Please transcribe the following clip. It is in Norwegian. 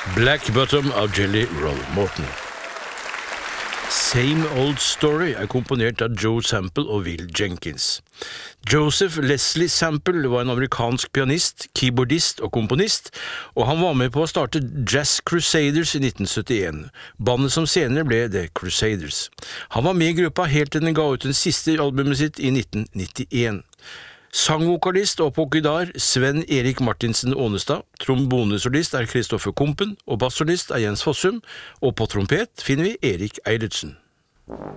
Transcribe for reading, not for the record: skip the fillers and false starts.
Black Bottom av Jelly Roll Morton. Same Old Story er komponert av Joe Sample og Will Jenkins. Joseph Leslie Sample var en amerikansk pianist, keyboardist og komponist, og han var med på å starte Jazz Crusaders i 1971, bandet som senere ble The Crusaders. Han var med i gruppa helt til den ga ut den siste albumet sitt i 1991. Sangvokalist og på gidar Sven Erik Martinsen Ånestad, trombonesolist er Kristoffer Kompen, og bassolist er Jens Fossum, og på trompet finner vi Erik Eilertsen.